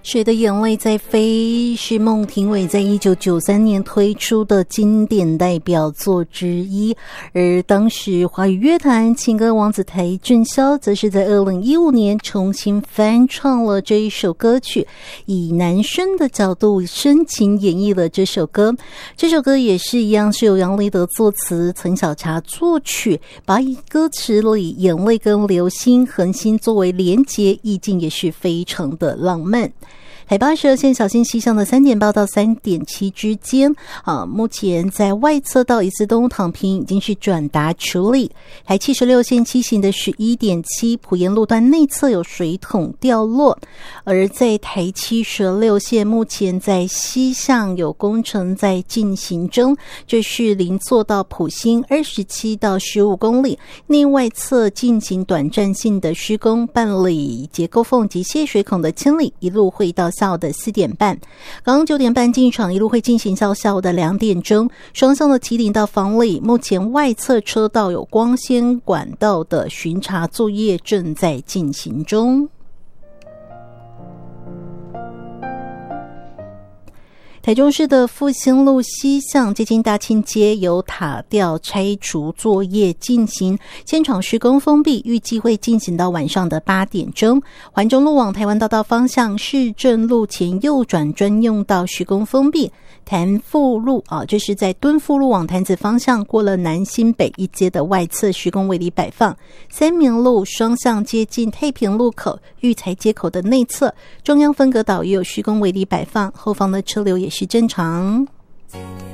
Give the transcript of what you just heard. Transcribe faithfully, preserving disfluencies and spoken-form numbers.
谁的眼泪在飞是孟庭苇在一九九三年推出的经典代表作之一，而当时华语乐坛情歌王子邰正宵则是在二零一五年重新翻唱了这一首歌曲，以男生的角度深情演绎了这首歌。这首歌也是一样是由杨立德作词，陈小茶作曲，把歌词里眼泪跟流星恒星作为连结，意境也是非常的浪漫。台八十二线小心西向的三点八到三点七之间啊，目前在外侧到一字东躺平已经是转达处理。台七十六线七型的十一点七，埔盐路段内侧有水桶掉落，而在台七十六线目前在西向有工程在进行中，这是邻座到埔心二十七到十五公里，内外侧进行短暂性的施工，办理结构缝及泄水孔的清理，一路会到下午的四点半，刚刚九点半进场，一路会进行到下午的两点钟。双向的提顶到房里，目前外侧车道有光纤管道的巡查作业正在进行中。台中市的复兴路西向接近大庆街有塔吊拆除作业进行，现场施工封闭，预计会进行到晚上的八点钟。环中路往台湾大道方向市政路前右转专用道施工封闭。潭富路啊，这是在敦富路往潭子方向过了南新北一街的外侧施工围篱摆放。三民路双向接近太平路口育才街口的内侧中央分隔岛也有施工围篱摆放，后方的车流也是正常。